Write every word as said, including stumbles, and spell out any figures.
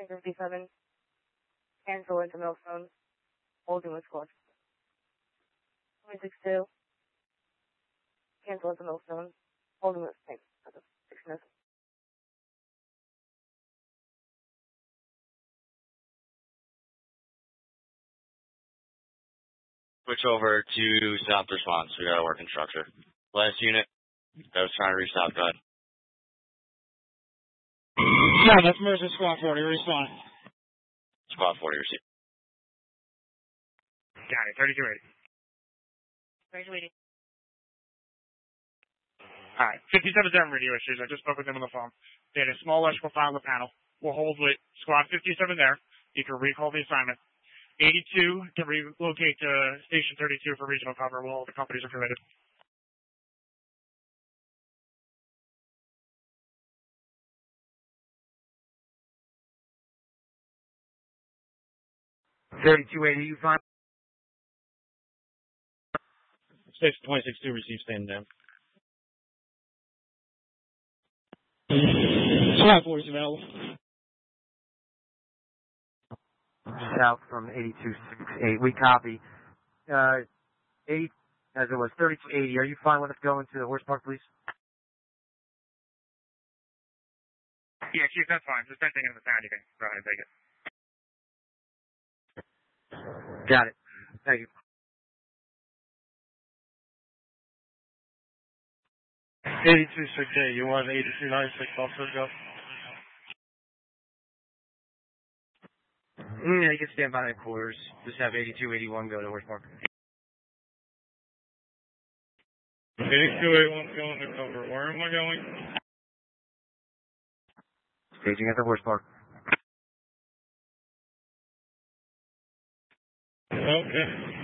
fifty-seven, cancel into Millstone, holding with squad. one sixty-two, cancel into Millstone, holding with six, six minutes. Switch over to South response. We got a working structure. Last unit that was trying to reach South, go ahead. Yeah, that's Mercer Squad forty, respond. Squad forty, receive. Got it, thirty-two eighty. thirty-two eighty. Alright, fifty-seven's having radio issues. I just spoke with them on the phone. They had a small electrical fire on the panel. We'll hold with Squad fifty-seven there. You can recall the assignment. eighty-two can relocate to Station thirty-two for regional cover while all the companies are committed. thirty-two eighty, you fine? Station twenty-six two, receive, stand down. Squad forty is available. South from eighty-two sixty-eight, we copy. Uh, eight, as it was, thirty-two eighty, are you fine with us going to the horse park, please? Yeah, Chief, that's fine. Just anything in the town, you can go ahead and take it. Got it. Thank you. eighty-two sixty-eight, you want eighty-two ninety-six also go? Yeah, you can stand by the quarters. Just have eighty-two eighty-one go to horse park. eighty-two eighty-one going to cover. Where am I going? Staging at the horse park. Okay.